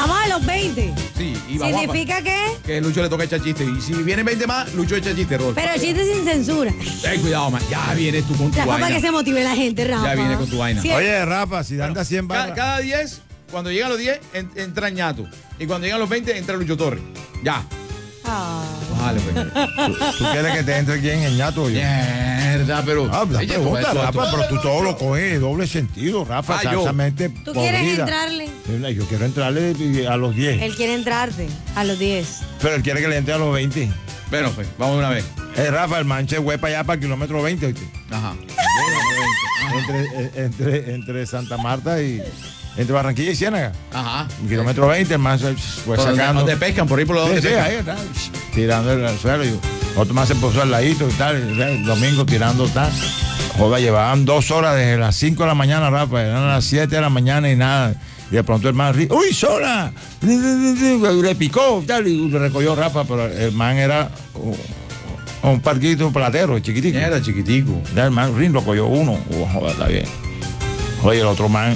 Vamos a los 20. Sí, y vamos ¿Significa qué? que Lucho le toca echar chiste. Y si vienen 20 más, Lucho echa chiste, Rodolfo. Pero chiste sin censura. Cuidado, man. Ya vienes tú con tu Rafa, vaina. para que se motive la gente, Rafa. Ya viene con tu vaina. Sí. Oye, Rafa, si anda 100 barras. Cada 10, cuando llegan los 10, entra Ñato. Y cuando llegan los 20, entra Lucho Torres. Ya. Ah. Vale, pues. ¿Tú quieres que te entre quién, el ñato o yo? Mierda, pero. Ah, la Oye, pregunta, esto- Rafa, pero tú todo lo coges de doble sentido, Rafa. Ah, yo. Esa mente ¿Tú quieres podrida. entrarle? Yo quiero entrarle a los 10. Él quiere entrarte a los 10. Pero él quiere que le entre a los 20. Bueno, pues, vamos de una vez. Rafa, el manche huepa allá para el kilómetro 20. ¿Oíste? Ajá. Entre Santa Marta y. Entre Barranquilla y Ciénaga. Ajá. Kilómetro 20, el man fue Por donde- sacando. donde pescan, por ahí por los Sí, donde sí, pescan. ahí está. Tirando el suelo. Y otro más se puso al ladito y tal. El domingo tirando tal. Joder, llevaban 2 horas desde las 5 de la mañana, Rafa. Eran las 7 de la mañana y nada. Y de pronto el man ríe. ¡Uy, sola! Le picó tal. Y le recogió Rafa, pero el man era un parquito platero, chiquitico. Era chiquitico. Ya el man ríe, lo cogió uno. Joder, está bien. Oye, el otro man.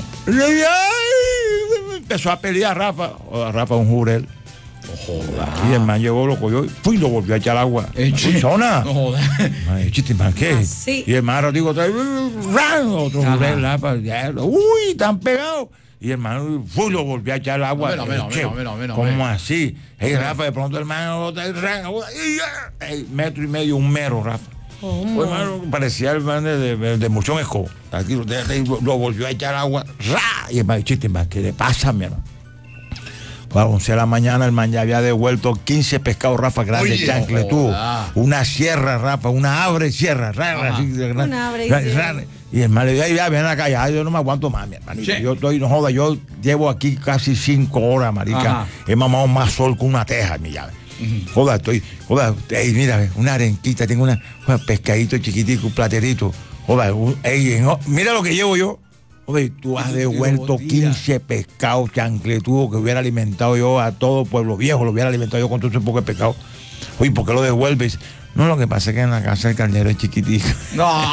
Empezó a pelear Rafa. Rafa un jurel. Y el man llegó, lo cogió y lo volvió a echar agua. ¡Zona! No jodas. Chiste, man, ¿qué? Así. Y el man digo, otro jurel, Rafa. ¡Uy, tan pegado! Y el man lo volvió a echar agua. ¿Cómo así? Hey, Rafa, de pronto el man metro y medio, un mero, Rafa. ¿Cómo? Pues, hermano, parecía el man de Muchón Escobo. Aquí lo volvió a echar agua. ¡Ra! Y el man, chiste, man, ¿qué le pasa, mi hermano? A las 11 de la mañana el man ya había devuelto 15 pescados, Rafa, grandes, Oye, chancletudos. joda. Una sierra, Rafa, una abre sierra. Así, Una abre y cierra. y el man le dijo, ya, ven acá, ya, yo no me aguanto más, mi hermanito. Sí. Yo estoy, no joda, yo llevo aquí casi 5 horas, marica. Ajá. He mamado más sol que una teja, mi llave. Joda, ey, mira, una arenquita, tengo un pescadito chiquitico, un platerito. Joda, mira lo que llevo yo. Joder, tú has devuelto 15 pescados chancletudos que hubiera alimentado yo a todo Pueblo Viejo, lo hubiera alimentado yo con todo ese poco de pescado. Oye, ¿por qué lo devuelves? No, lo que pasa es que en la casa el carnero es chiquitico. No.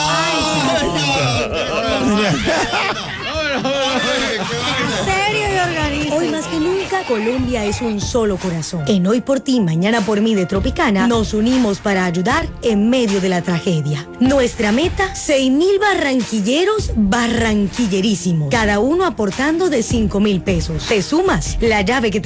En serio y organiza. Hoy más que nunca, Colombia es un solo corazón. En Hoy por Ti, Mañana por Mí de Tropicana, nos unimos para ayudar en medio de la tragedia. Nuestra meta, 6,000 barranquilleros barranquillerísimos. Cada uno aportando de 5,000 pesos. ¿Te sumas? La llave que